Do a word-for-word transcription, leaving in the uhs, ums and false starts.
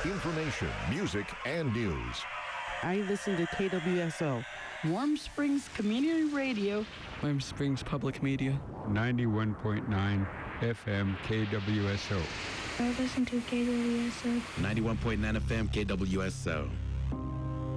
Information, music, and news. I listen to K W S O, Warm Springs Community Radio. Warm Springs Public Media. ninety-one point nine F M K W S O. I listen to K W S O. ninety-one point nine F M K W S O.